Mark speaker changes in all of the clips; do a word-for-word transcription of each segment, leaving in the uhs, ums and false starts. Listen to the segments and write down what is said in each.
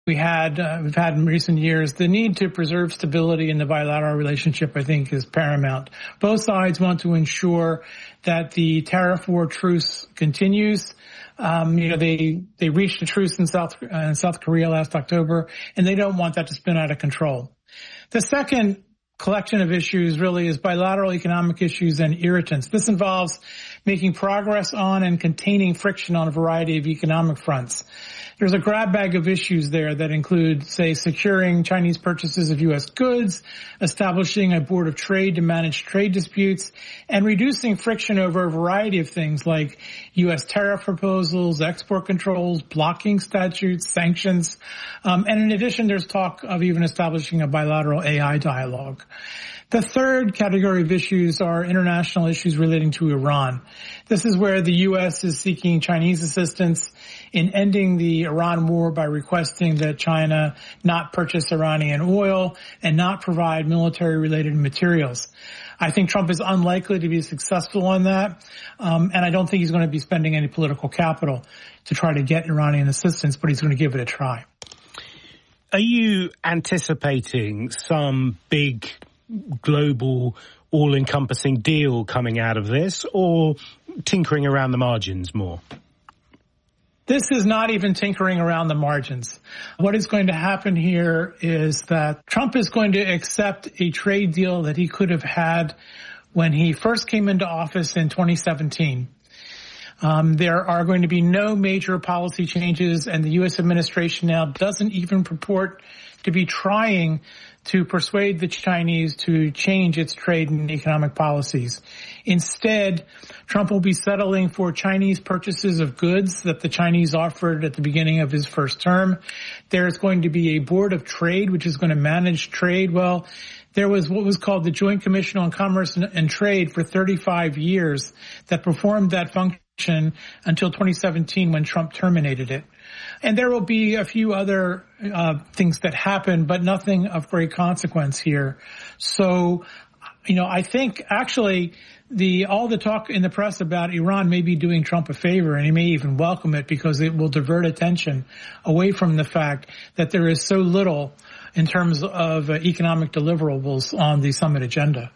Speaker 1: we had, uh, we've had in recent years, the need to preserve stability in the bilateral relationship, I think, is paramount. Both sides want to ensure that the tariff war truce continues. Um, you know, they, they reached a truce in South, uh, in South Korea last October, and they don't want that to spin out of control. The second collection of issues really is bilateral economic issues and irritants. This involves making progress on and containing friction on a variety of economic fronts. There's a grab bag of issues there that include, say, securing Chinese purchases of U S goods, establishing a board of trade to manage trade disputes, and reducing friction over a variety of things like U S tariff proposals, export controls, blocking statutes, sanctions. Um, and in addition, there's talk of even establishing a bilateral A I dialogue. The third category of issues are international issues relating to Iran. This is where the U S is seeking Chinese assistance in ending the Iran war by requesting that China not purchase Iranian oil and not provide military-related materials. I think Trump is unlikely to be successful on that, um, and I don't think he's going to be spending any political capital to try to get Iranian assistance, but he's going to give it a try.
Speaker 2: Are you anticipating some big global all-encompassing deal coming out of this, or tinkering around the margins more?
Speaker 1: This is not even tinkering around the margins. What is going to happen here is that Trump is going to accept a trade deal that he could have had when he first came into office in twenty seventeen. Um, there are going to be no major policy changes, and the U S administration now doesn't even purport to be trying to persuade the Chinese to change its trade and economic policies. Instead, Trump will be settling for Chinese purchases of goods that the Chinese offered at the beginning of his first term. There's going to be a board of trade which is going to manage trade. Well, there was what was called the Joint Commission on Commerce and Trade for thirty-five years that performed that function until twenty seventeen when Trump terminated it. And there will be a few other uh, things that happen, but nothing of great consequence here. So, you know, I think actually the all the talk in the press about Iran may be doing Trump a favor, and he may even welcome it because it will divert attention away from the fact that there is so little in terms of uh, economic deliverables on the summit agenda.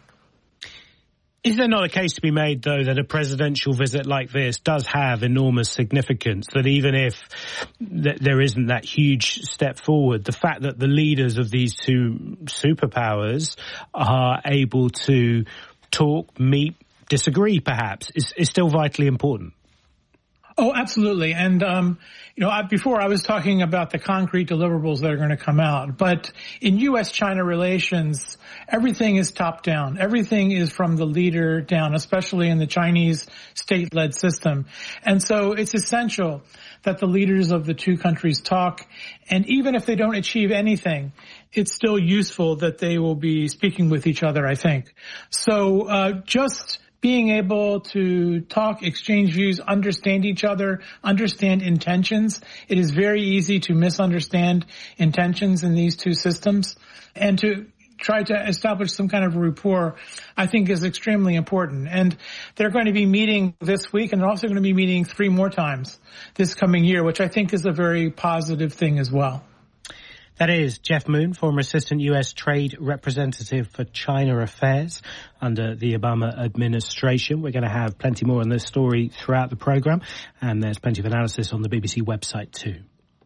Speaker 2: Is there not a case to be made, though, that a presidential visit like this does have enormous significance, that even if th- there isn't that huge step forward, the fact that the leaders of these two superpowers are able to talk, meet, disagree, perhaps, is, is still vitally important?
Speaker 1: Oh, absolutely. And, um, you know, I, before I was talking about the concrete deliverables that are going to come out, but in U S China relations, everything is top down. Everything is from the leader down, especially in the Chinese state-led system. And so it's essential that the leaders of the two countries talk. And even if they don't achieve anything, it's still useful that they will be speaking with each other, I think. So, uh, just being able to talk, exchange views, understand each other, understand intentions. It is very easy to misunderstand intentions in these two systems. And to try to establish some kind of rapport, I think, is extremely important. And they're going to be meeting this week, and they're also going to be meeting three more times this coming year, which I think is a very positive thing as well.
Speaker 2: That is Jeff Moon, former Assistant U S Trade Representative for China Affairs under the Obama administration. We're going to have plenty more on this story throughout the programme, and there's plenty of analysis on the B B C website too.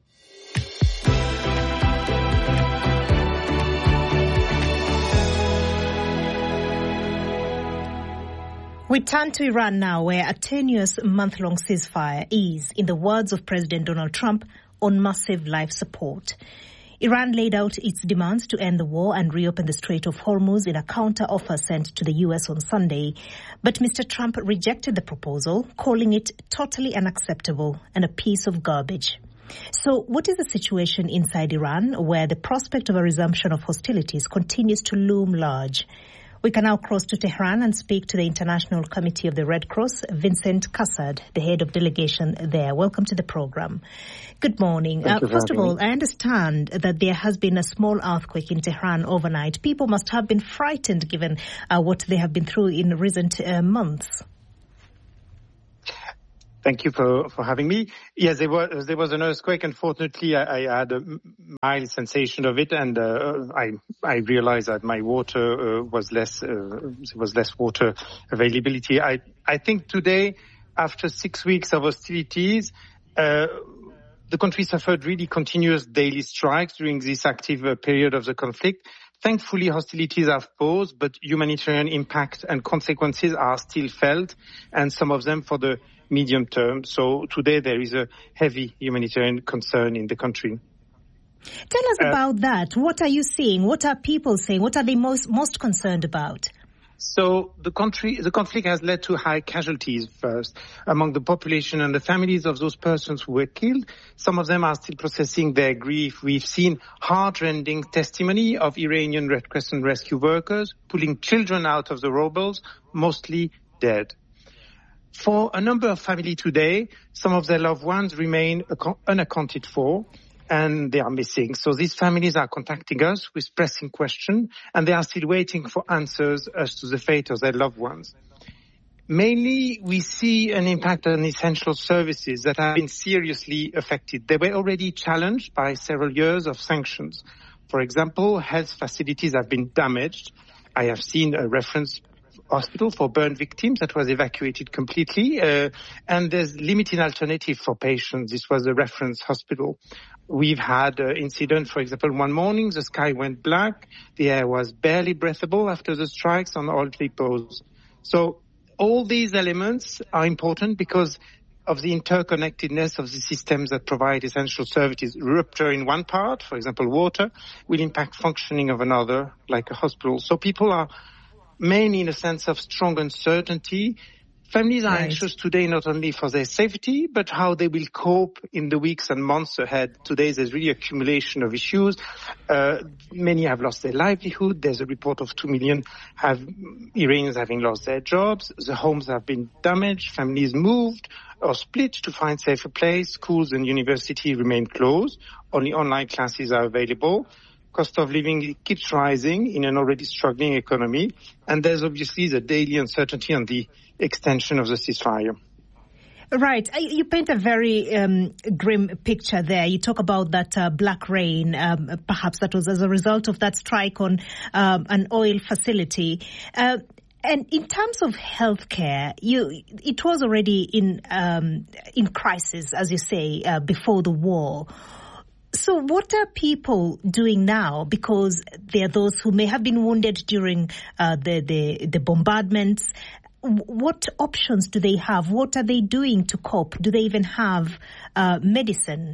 Speaker 3: We turn to Iran now, where a tenuous month-long ceasefire is, in the words of President Donald Trump, on massive life support. Iran laid out its demands to end the war and reopen the Strait of Hormuz in a counter-offer sent to the U S on Sunday. But Mister Trump rejected the proposal, calling it totally unacceptable and a piece of garbage. So what is the situation inside Iran, where the prospect of a resumption of hostilities continues to loom large? We can now cross to Tehran and speak to the International Committee of the Red Cross, Vincent Kassad, the head of delegation there. Welcome to the program. Good morning. Uh, first of all, I understand that there has been a small earthquake in Tehran overnight. People must have been frightened given uh, what they have been through in recent uh, months.
Speaker 4: Thank you for, for having me. Yes, there was, there was an earthquake. Unfortunately, I, I had a mild sensation of it, and uh, I, I realized that my water uh, was less, uh, there was less water availability. I, I think today, after six weeks of hostilities, uh, the country suffered really continuous daily strikes during this active uh, period of the conflict. Thankfully, hostilities have paused, but humanitarian impact and consequences are still felt, and some of them for the medium term. So today there is a heavy humanitarian concern in the country.
Speaker 3: Tell us uh, about that. What are you seeing? What are people saying? What are they most most concerned about?
Speaker 4: So the country, the conflict has led to high casualties first among the population and the families of those persons who were killed. Some of them are still processing their grief. We've seen heart-rending testimony of Iranian Red Crescent rescue workers pulling children out of the rubbles, mostly dead. For a number of families today, some of their loved ones remain unaccounted for, and they are missing. So these families are contacting us with pressing questions, and they are still waiting for answers as to the fate of their loved ones. Mainly, we see an impact on essential services that have been seriously affected. They were already challenged by several years of sanctions. For example, health facilities have been damaged. I have seen a reference hospital for burn victims that was evacuated completely, uh, and there's limited alternative for patients. This was a reference hospital. We've had an incident, for example, one morning the sky went black, the air was barely breathable after the strikes on all depots. So all these elements are important because of the interconnectedness of the systems that provide essential services. Rupture in one part, for example, water, will impact functioning of another, like a hospital. So people are mainly in a sense of strong uncertainty. Families are right. anxious today not only for their safety, but how they will cope in the weeks and months ahead. Today there's really accumulation of issues. Uh, many have lost their livelihood. There's a report of two million have, Iranians having lost their jobs. The homes have been damaged. Families moved or split to find safer place. Schools and universities remain closed. Only online classes are available. Cost of living keeps rising in an already struggling economy. And there's obviously the daily uncertainty on the extension of the ceasefire.
Speaker 3: Right. You paint a very um, grim picture there. You talk about that uh, black rain. Um, perhaps that was as a result of that strike on um, an oil facility. Uh, and in terms of healthcare, you, it was already in um, in crisis, as you say, uh, before the war. So what are people doing now? Because there are those who may have been wounded during uh, the, the, the bombardments. What options do they have? What are they doing to cope? Do they even have uh, medicine?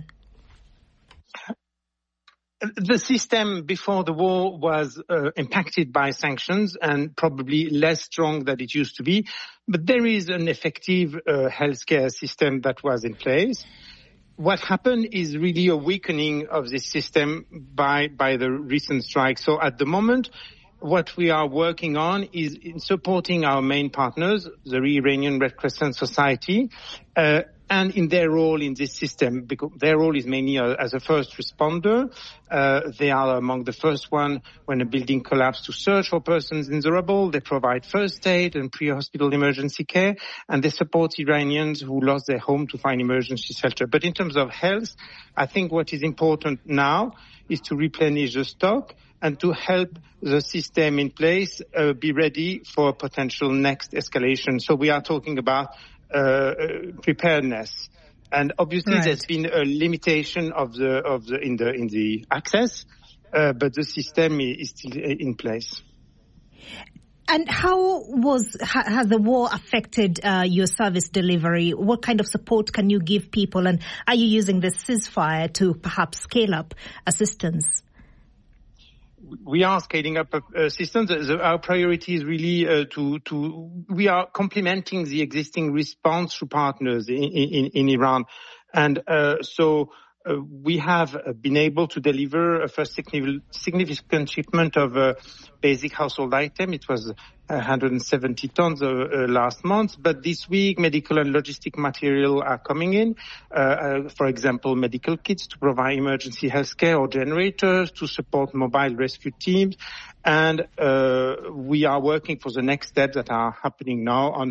Speaker 4: The system before the war was uh, impacted by sanctions and probably less strong than it used to be. But there is an effective uh, healthcare system that was in place. What happened is really a weakening of this system by, by the recent strike. So at the moment, what we are working on is in supporting our main partners, the Iranian Red Crescent Society, uh, and in their role in this system, because their role is mainly uh, as a first responder. Uh, they are among the first one when a building collapsed to search for persons in the rubble. They provide first aid and pre-hospital emergency care, and they support Iranians who lost their home to find emergency shelter. But in terms of health, I think what is important now is to replenish the stock and to help the system in place uh, be ready for a potential next escalation. So we are talking about Uh, preparedness, and obviously right. there's been a limitation of the of the in the in the access, uh, but the system is still in place.
Speaker 3: And how was ha, has the war affected uh, your service delivery? What kind of support can you give people, and are you using the ceasefire to perhaps scale up assistance?
Speaker 4: We are scaling up assistance. Our priority is really uh, to, to, we are complementing the existing response through partners in, in, in Iran. And uh, so uh, we have been able to deliver a first significant shipment of uh, basic household item. It was one hundred seventy tons uh, uh, last month, but this week medical and logistic material are coming in. Uh, uh, for example, medical kits to provide emergency healthcare or generators to support mobile rescue teams. And uh, we are working for the next steps that are happening now on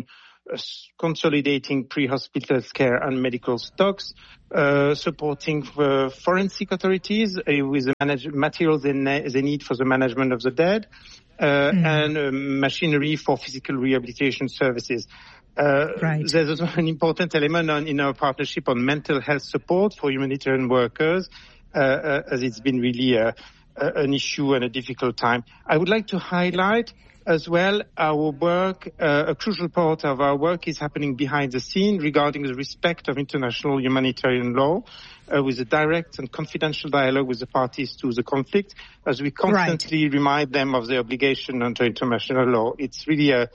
Speaker 4: uh, consolidating pre-hospital care and medical stocks, uh, supporting uh, forensic authorities uh, with the manage- materials they, ne- they need for the management of the dead, uh, mm. and uh, machinery for physical rehabilitation services. Uh, right. There's also an important element on, in our partnership on mental health support for humanitarian workers, uh, uh, as it's been really uh, uh, an issue and a difficult time. I would like to highlight as well our work, uh, a crucial part of our work is happening behind the scene regarding the respect of international humanitarian law, uh, with a direct and confidential dialogue with the parties to the conflict, as we constantly right. remind them of their obligation under international law. It's really a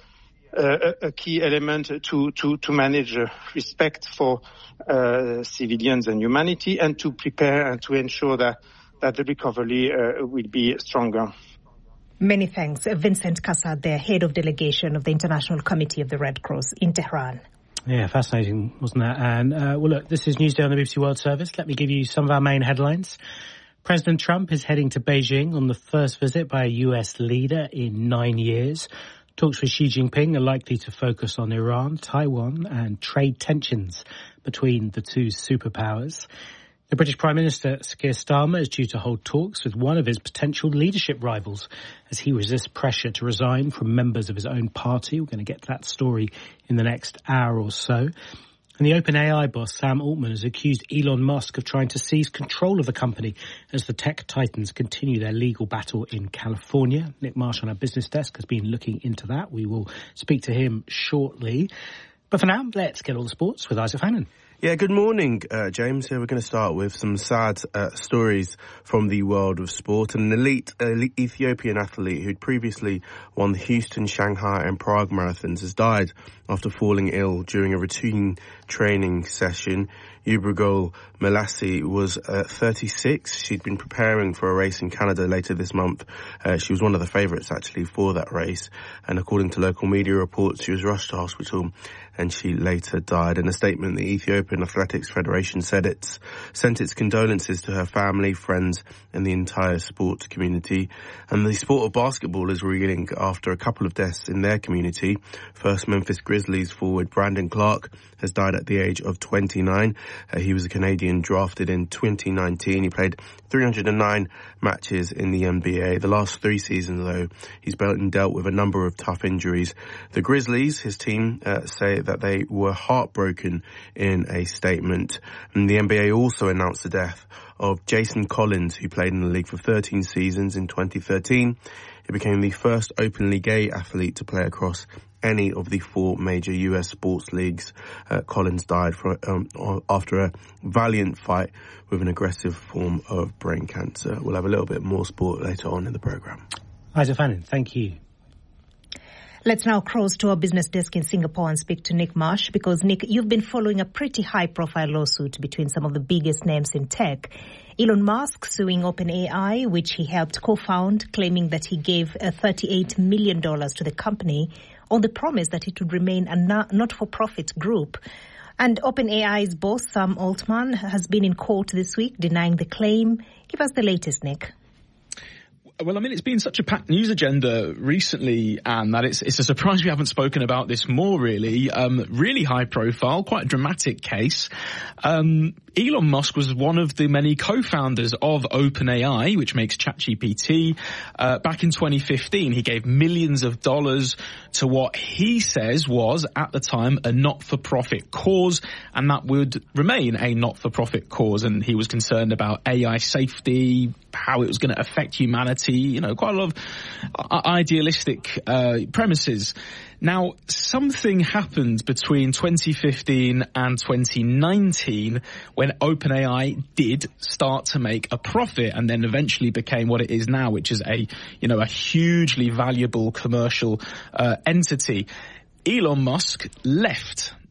Speaker 4: A, a key element to, to, to manage uh, respect for uh, civilians and humanity, and to prepare and to ensure that, that the recovery uh, will be stronger.
Speaker 3: Many thanks. Vincent Kassad, the head of delegation of the International Committee of the Red Cross in Tehran.
Speaker 2: Yeah, fascinating, wasn't that? And, uh, well, look, this is Newsday on the B B C World Service. Let me give you some of our main headlines. President Trump is heading to Beijing on the first visit by a U S leader in nine years. Talks with Xi Jinping are likely to focus on Iran, Taiwan and trade tensions between the two superpowers. The British Prime Minister, Keir Starmer, is due to hold talks with one of his potential leadership rivals as he resists pressure to resign from members of his own party. We're going to get to that story in the next hour or so. And the OpenAI boss, Sam Altman, has accused Elon Musk of trying to seize control of the company as the tech titans continue their legal battle in California. Nick Marsh on our business desk has been looking into that. We will speak to him shortly. But for now, let's get all the sports with Isaac Fannin.
Speaker 5: Yeah, good morning, uh, James. Here we're going to start with some sad uh, stories from the world of sport. An elite, elite Ethiopian athlete who'd previously won the Houston, Shanghai and Prague marathons has died after falling ill during a routine training session. Ubragol Melassi was uh, thirty-six. She'd been preparing for a race in Canada later this month. Uh, she was one of the favourites, actually, for that race. And according to local media reports, she was rushed to hospital and she later died. In a statement, the Ethiopian Athletics Federation said it's sent its condolences to her family, friends and the entire sport community. And the sport of basketball is reeling after a couple of deaths in their community. First, Memphis Grizzlies forward Brandon Clark has died at the age of twenty-nine. Uh, he was a Canadian drafted in twenty nineteen. He played three hundred nine matches in the N B A. The last three seasons, though, he's been dealt with a number of tough injuries. The Grizzlies, his team, uh, say that they were heartbroken in a statement. And the N B A also announced the death of Jason Collins, who played in the league for thirteen seasons in twenty thirteen. He became the first openly gay athlete to play across any of the four major U S sports leagues. Uh, Collins died for, um, after a valiant fight with an aggressive form of brain cancer. We'll have a little bit more sport later on in the programme.
Speaker 2: Isaac Fannin, thank you.
Speaker 3: Let's now cross to our business desk in Singapore and speak to Nick Marsh, because, Nick, you've been following a pretty high-profile lawsuit between some of the biggest names in tech. Elon Musk suing OpenAI, which he helped co-found, claiming that he gave uh, thirty-eight million dollars to the company on the promise that it would remain a not-for-profit group. And OpenAI's boss, Sam Altman, has been in court this week denying the claim. Give us the latest, Nick.
Speaker 6: Well, I mean, it's been such a packed news agenda recently, Anne, that it's it's a surprise we haven't spoken about this more, really. Um, really high profile, quite a dramatic case. Um, Elon Musk was one of the many co-founders of OpenAI, which makes ChatGPT. Uh, back in twenty fifteen, he gave millions of dollars to what he says was, at the time, a not-for-profit cause, and that would remain a not-for-profit cause. And he was concerned about A I safety, how it was going to affect humanity, you know, quite a lot of idealistic uh, premises. Now, something happened between twenty fifteen and twenty nineteen when OpenAI did start to make a profit, and then eventually became what it is now, which is a, you know, a hugely valuable commercial uh, entity. Elon Musk left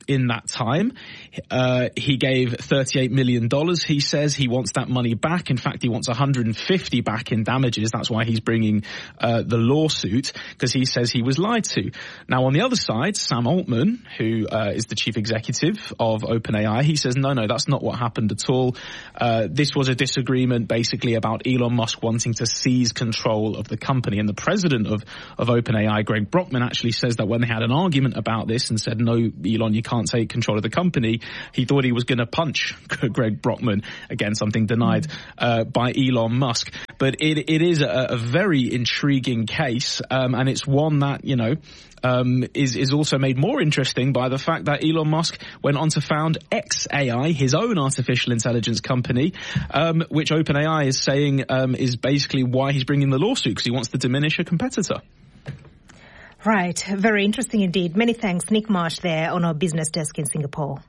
Speaker 6: in that time. Uh, he gave thirty-eight million dollars. He says he wants that money back. In fact, he wants one hundred fifty back in damages. That's why he's bringing uh, the lawsuit, because he says he was lied to. Now, on the other side, Sam Altman, who uh, is the chief executive of OpenAI, he says, no, no, that's not what happened at all. Uh, this was a disagreement basically about Elon Musk wanting to seize control of the company. And the president of, of OpenAI, Greg Brockman, actually says that when they had an argument about this and said, no, Elon, you can't take control of the company, he thought he was going to punch Greg Brockman. Again, something denied uh, by Elon Musk. But it, it is a, a very intriguing case, um, and it's one that, you know, Um, is, is also made more interesting by the fact that Elon Musk went on to found X A I, his own artificial intelligence company, um, which OpenAI is saying um, is basically why he's bringing the lawsuit, because he wants to diminish a competitor.
Speaker 3: Right. Very interesting indeed. Many thanks. Nick Marsh there on our business desk in Singapore.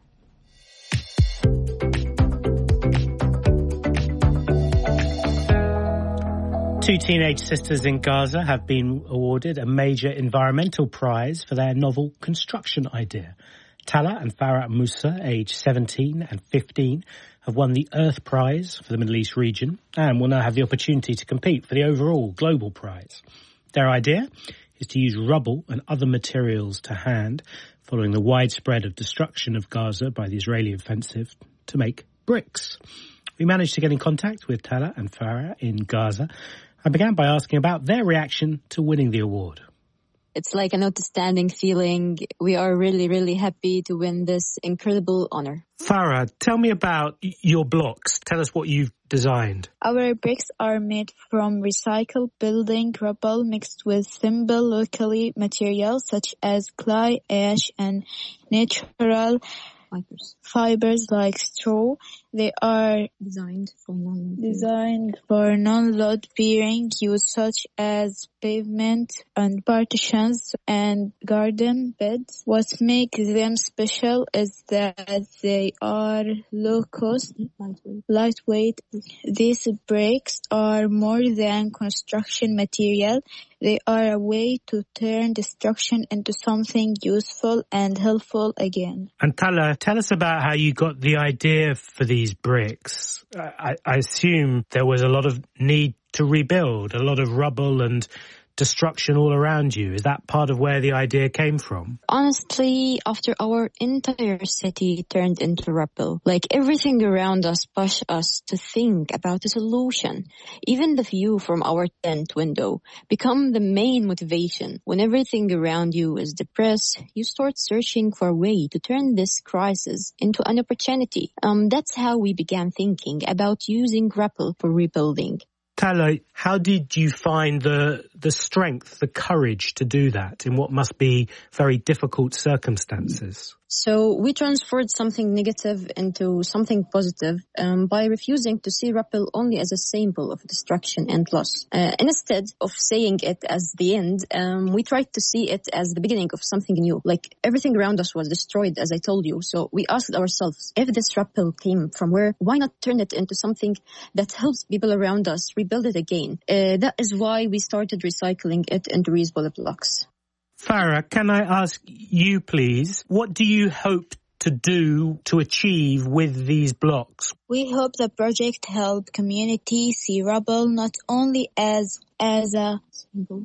Speaker 2: Two teenage sisters in Gaza have been awarded a major environmental prize for their novel construction idea. Tala and Farah Musa, aged seventeen and fifteen, have won the Earth Prize for the Middle East region and will now have the opportunity to compete for the overall global prize. Their idea is to use rubble and other materials to hand, following the widespread of destruction of Gaza by the Israeli offensive, to make bricks. We managed to get in contact with Tala and Farah in Gaza. I began by asking about their reaction to winning the award.
Speaker 7: It's like an outstanding feeling. We are really, really happy to win this incredible honor.
Speaker 2: Farah, tell me about your blocks. Tell us what you've designed.
Speaker 8: Our bricks are made from recycled building rubble mixed with simple locally materials such as clay, ash, and natural fibers, fibers like straw. They are
Speaker 7: designed for non
Speaker 8: designed for non-load bearing use such as pavement and partitions and garden beds. What makes them special is that they are low cost, lightweight. lightweight. These bricks are more than construction material. They are a way to turn destruction into something useful and helpful again.
Speaker 2: And Tala, tell us about how you got the idea for these bricks. I, I assume there was a lot of need to rebuild, a lot of rubble and destruction all around you. Is that part of where the idea came from?
Speaker 7: Honestly, after our entire city turned into rubble, like everything around us pushed us to think about a solution. Even the view from our tent window become the main motivation. When everything around you is depressed, you start searching for a way to turn this crisis into an opportunity. Um, that's how we began thinking about using rubble for rebuilding.
Speaker 2: Tala, how did you find the the strength, the courage to do that in what must be very difficult circumstances?
Speaker 7: So we transferred something negative into something positive um, by refusing to see rubble only as a symbol of destruction and loss. Uh, instead of saying it as the end, um, we tried to see it as the beginning of something new. Like everything around us was destroyed, as I told you. So we asked ourselves, if this rubble came from where, why not turn it into something that helps people around us rebuild it again? Uh, that is why we started recycling it into reusable blocks.
Speaker 2: Farah, can I ask you, please, what do you hope to do to achieve with these blocks?
Speaker 8: We hope the project help community see rubble not only as as a symbol,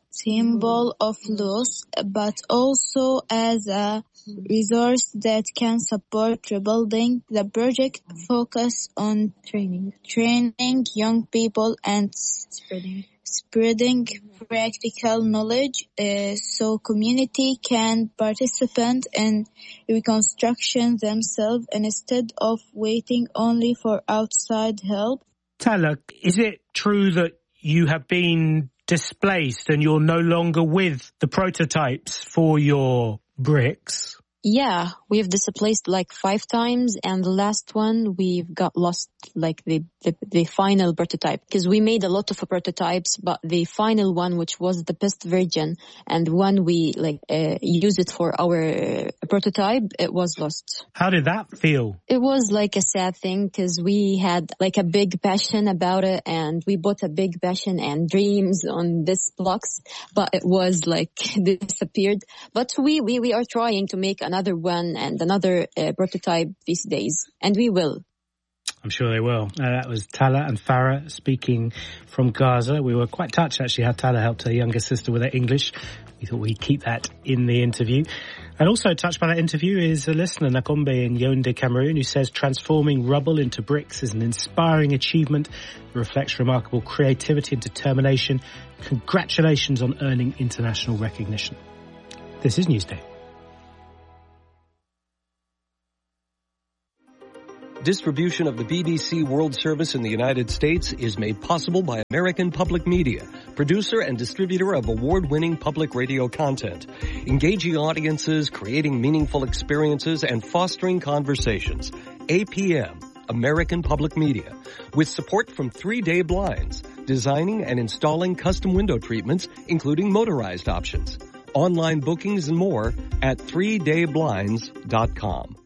Speaker 8: symbol of loss, but also as a resource that can support rebuilding. The project focus on training, training young people and spreading. spreading practical knowledge uh, so community can participate in reconstruction themselves instead of waiting only for outside help.
Speaker 2: Tala, is it true that you have been displaced and you're no longer with the prototypes for your bricks?
Speaker 7: Yeah, we've displaced like five times, and the last one we've got lost, like the the, the final prototype, because we made a lot of prototypes, but the final one, which was the best version and one we like uh, used it for our uh, prototype, it was lost.
Speaker 2: How did that feel?
Speaker 7: It was like a sad thing, because we had like a big passion about it, and we bought a big passion and dreams on this blocks, but it was like disappeared. But we we we are trying to make an another one and another uh, prototype these days, and we will.
Speaker 2: I'm sure they will. Uh, that was Tala and Farah speaking from Gaza. We were quite touched, actually, how Tala helped her younger sister with her English. We thought we'd keep that in the interview. And also touched by that interview is a listener, Nakombe in Yaoundé, Cameroon, who says transforming rubble into bricks is an inspiring achievement that reflects remarkable creativity and determination. Congratulations on earning international recognition. This is Newsday.
Speaker 9: Distribution of the B B C World Service in the United States is made possible by American Public Media, producer and distributor of award-winning public radio content, engaging audiences, creating meaningful experiences, and fostering conversations. A P M, American Public Media, with support from Three Day Blinds, designing and installing custom window treatments, including motorized options. Online bookings and more at three day blinds dot com.